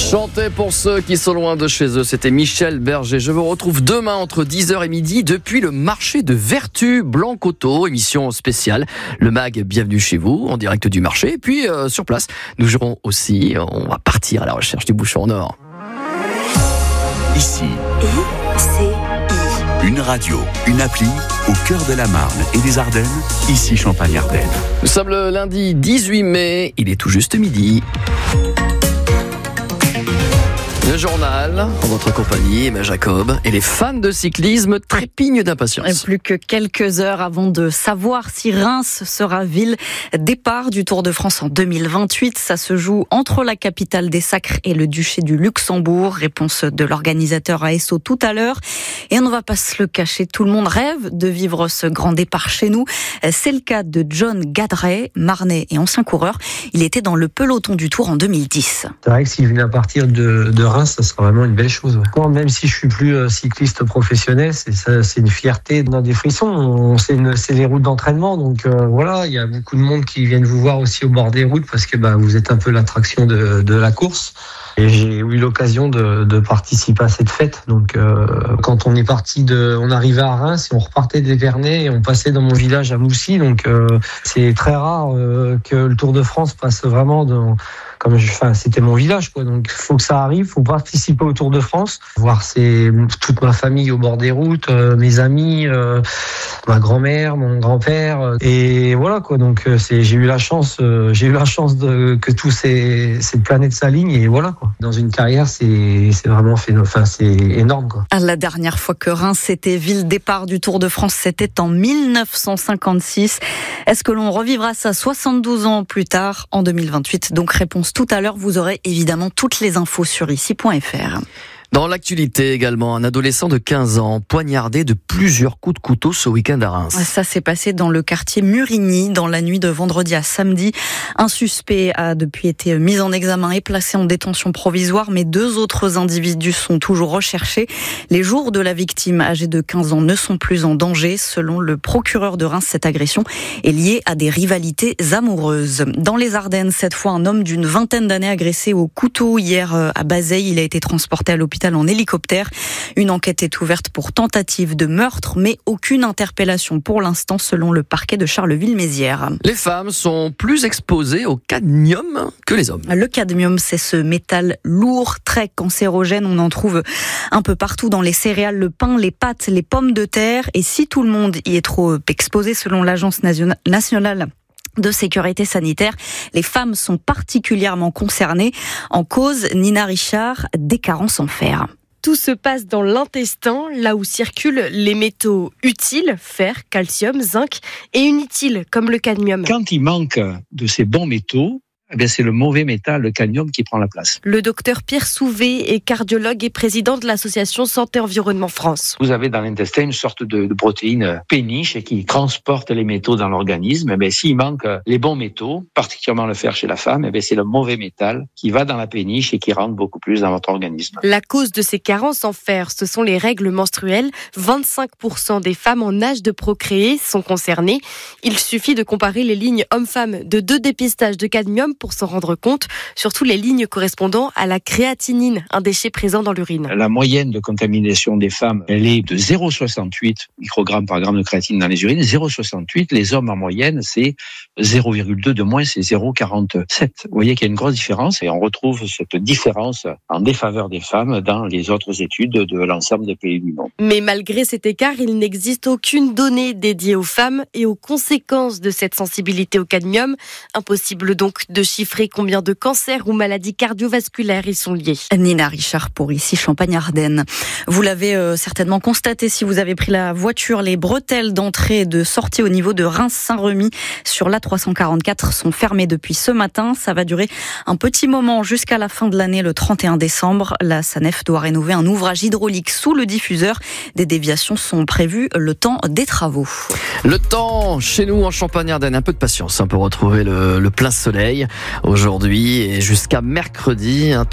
Chanter pour ceux qui sont loin de chez eux, c'était Michel Berger. Je vous retrouve demain entre 10h et midi depuis le marché de Vertu Blanc-Coteau, émission spéciale. Le MAG, bienvenue chez vous, en direct du marché. Et puis sur place, nous jouerons aussi, on va partir à la recherche du bouchon en or. Ici, une radio, une appli au cœur de la Marne et des Ardennes, ici Champagne-Ardenne. Nous sommes le lundi 18 mai, il est tout juste midi. Le journal, en votre compagnie, Emma Jacob, et les fans de cyclisme trépignent d'impatience. Plus que quelques heures avant de savoir si Reims sera ville départ du Tour de France en 2028. Ça se joue entre la capitale des Sacres et le duché du Luxembourg. Réponse de l'organisateur ASO tout à l'heure. Et on ne va pas se le cacher, tout le monde rêve de vivre ce grand départ chez nous. C'est le cas de John Gadret, marnais et ancien coureur. Il était dans le peloton du Tour en 2010. C'est vrai que s'il venait à partir de Reims, ça sera vraiment une belle chose. Ouais. Même si je suis plus cycliste professionnel, c'est une fierté, on a des frissons. C'est les routes d'entraînement, donc voilà, il y a beaucoup de monde qui viennent vous voir aussi au bord des routes parce que vous êtes un peu l'attraction de la course. Et j'ai eu l'occasion de participer à cette fête. Donc, quand on est on arrivait à Reims et on repartait d'Épernay et on passait dans mon village à Moussy. Donc, c'est très rare que le Tour de France passe vraiment c'était mon village, quoi. Donc, il faut que ça arrive, il faut participer au Tour de France, voir toute ma famille au bord des routes, mes amis, ma grand-mère, mon grand-père, et voilà, quoi. Donc, j'ai eu la chance que tous cette planète s'aligne, et voilà, quoi. Dans une carrière, c'est vraiment c'est énorme, quoi. La dernière fois que Reims était ville départ du Tour de France, c'était en 1956. Est-ce que l'on revivra ça 72 ans plus tard, en 2028? Donc, réponse tout à l'heure, vous aurez évidemment toutes les infos sur ici.fr. Dans l'actualité également, un adolescent de 15 ans poignardé de plusieurs coups de couteau ce week-end à Reims. Ça s'est passé dans le quartier Murigny, dans la nuit de vendredi à samedi. Un suspect a depuis été mis en examen et placé en détention provisoire, mais 2 autres individus sont toujours recherchés. Les jours de la victime, âgée de 15 ans, ne sont plus en danger. Selon le procureur de Reims, cette agression est liée à des rivalités amoureuses. Dans les Ardennes, cette fois, un homme d'une vingtaine d'années agressé au couteau hier à Bazeilles. Il a été transporté à l'hôpital en hélicoptère. Une enquête est ouverte pour tentative de meurtre, mais aucune interpellation pour l'instant selon le parquet de Charleville-Mézières. Les femmes sont plus exposées au cadmium que les hommes. Le cadmium, c'est ce métal lourd, très cancérogène. On en trouve un peu partout dans les céréales, le pain, les pâtes, les pommes de terre. Et si tout le monde y est trop exposé, selon l'Agence nationale de sécurité sanitaire, les femmes sont particulièrement concernées. En cause, Nina Richard, des carences en fer. Tout se passe dans l'intestin, là où circulent les métaux utiles, fer, calcium, zinc, et inutiles, comme le cadmium. Quand il manque de ces bons métaux, c'est le mauvais métal, le cadmium, qui prend la place. Le docteur Pierre Souvé est cardiologue et président de l'association Santé Environnement France. Vous avez dans l'intestin une sorte de protéine péniche qui transporte les métaux dans l'organisme. S'il manque les bons métaux, particulièrement le fer chez la femme, c'est le mauvais métal qui va dans la péniche et qui rentre beaucoup plus dans votre organisme. La cause de ces carences en fer, ce sont les règles menstruelles. 25% des femmes en âge de procréer sont concernées. Il suffit de comparer les lignes hommes-femmes de 2 dépistages de cadmium pour s'en rendre compte, surtout les lignes correspondant à la créatinine, un déchet présent dans l'urine. La moyenne de contamination des femmes, elle est de 0,68 microgrammes par gramme de créatine dans les urines. 0,68, les hommes en moyenne, c'est 0,2 de moins, c'est 0,47. Vous voyez qu'il y a une grosse différence et on retrouve cette différence en défaveur des femmes dans les autres études de l'ensemble des pays du monde. Mais malgré cet écart, il n'existe aucune donnée dédiée aux femmes et aux conséquences de cette sensibilité au cadmium. Impossible donc de chiffrer combien de cancers ou maladies cardiovasculaires ils sont liés. Nina Richard pour ici Champagne-Ardenne. Vous l'avez certainement constaté si vous avez pris la voiture, les bretelles d'entrée et de sortie au niveau de Reims-Saint-Remy sur l'A344 sont fermées depuis ce matin. Ça va durer un petit moment jusqu'à la fin de l'année, le 31 décembre. La SANEF doit rénover un ouvrage hydraulique sous le diffuseur. Des déviations sont prévues le temps des travaux. Le temps chez nous en Champagne-Ardenne, un peu de patience pour retrouver le plein soleil aujourd'hui et jusqu'à mercredi. Un